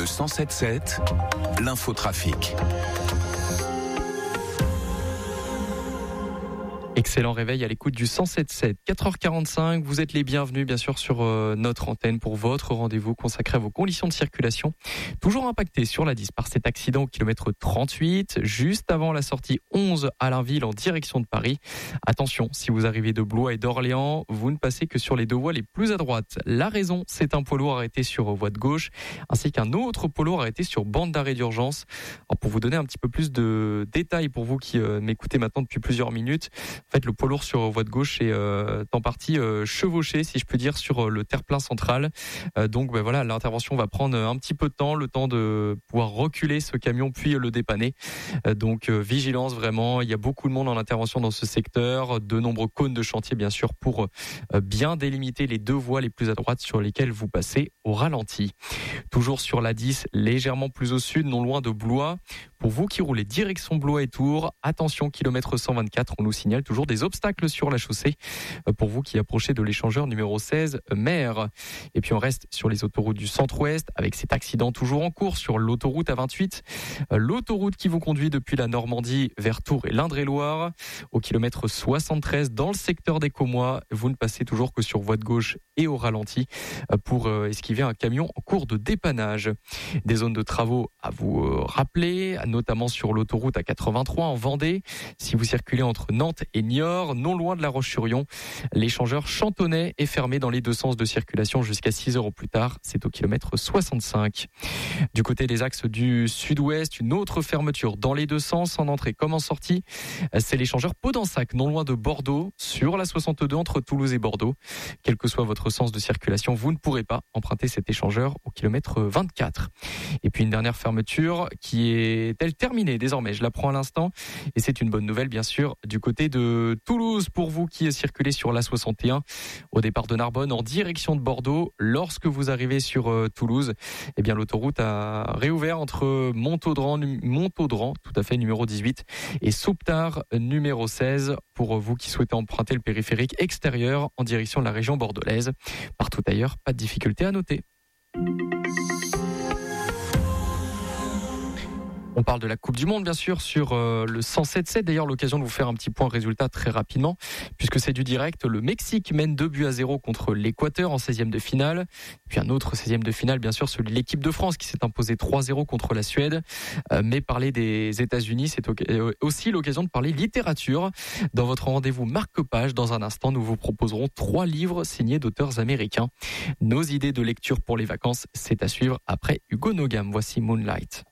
107.7, l'infotrafic. Excellent réveil à l'écoute du 107.7, 4h45. Vous êtes les bienvenus, bien sûr, sur notre antenne pour votre rendez-vous consacré à vos conditions de circulation. Toujours impacté sur la 10 par cet accident au kilomètre 38, juste avant la sortie 11 à Allainville en direction de Paris. Attention, si vous arrivez de Blois et d'Orléans, vous ne passez que sur les deux voies les plus à droite. La raison, c'est un poids lourd arrêté sur voie de gauche, ainsi qu'un autre poids lourd arrêté sur bande d'arrêt d'urgence. Alors, pour vous donner un petit peu plus de détails pour vous qui m'écoutez maintenant depuis plusieurs minutes, en fait, le poids lourd sur voie de gauche est en partie chevauché, si je peux dire, sur le terre-plein central. Donc voilà, l'intervention va prendre un petit peu de temps, le temps de pouvoir reculer ce camion puis le dépanner. Donc vigilance vraiment, il y a beaucoup de monde en intervention dans ce secteur, de nombreux cônes de chantier bien sûr pour bien délimiter les deux voies les plus à droite sur lesquelles vous passez au ralenti. Toujours sur la 10, légèrement plus au sud, non loin de Blois. Pour vous qui roulez direction Blois et Tours, attention, kilomètre 124, on nous signale toujours des obstacles sur la chaussée. Pour vous qui approchez de l'échangeur numéro 16, Mer. Et puis on reste sur les autoroutes du centre-ouest avec cet accident toujours en cours sur l'autoroute A28. L'autoroute qui vous conduit depuis la Normandie vers Tours et l'Indre-et-Loire. Au kilomètre 73 dans le secteur des Commois, vous ne passez toujours que sur voie de gauche et au ralenti pour esquiver un camion en cours de dépannage. Des zones de travaux à vous rappeler, notamment sur l'autoroute A83 en Vendée. Si vous circulez entre Nantes et Niort, non loin de La Roche-sur-Yon, l'échangeur Chantonnay est fermé dans les deux sens de circulation jusqu'à 6 heures au plus tard. C'est au kilomètre 65. Du côté des axes du sud-ouest, une autre fermeture dans les deux sens, en entrée comme en sortie. C'est l'échangeur Pau-d'Ensac, non loin de Bordeaux, sur la 62 entre Toulouse et Bordeaux. Quel que soit votre sens de circulation, vous ne pourrez pas emprunter cet échangeur au kilomètre 24. Et puis une dernière fermeture qui est-elle terminée désormais, je l'apprends à l'instant, et c'est une bonne nouvelle bien sûr du côté de Toulouse pour vous qui circulez sur la 61 au départ de Narbonne en direction de Bordeaux. Lorsque vous arrivez sur Toulouse, eh bien l'autoroute a réouvert entre Montaudran tout à fait numéro 18 et Souptard numéro 16 pour vous qui souhaitez emprunter le périphérique extérieur en direction de la région bordelaise. Partout ailleurs, pas de difficulté à noter. On parle de la Coupe du Monde, bien sûr, sur le 107.7. D'ailleurs, l'occasion de vous faire un petit point résultat très rapidement, puisque c'est du direct. Le Mexique mène 2-0 contre l'Équateur en 16e de finale. Puis un autre 16e de finale, bien sûr, celui de l'équipe de France qui s'est imposé 3-0 contre la Suède. Mais parler des États-Unis, c'est aussi l'occasion de parler littérature. Dans votre rendez-vous marque-page, dans un instant, nous vous proposerons 3 livres signés d'auteurs américains. Nos idées de lecture pour les vacances, c'est à suivre après Hugo Nogam. Voici Moonlight.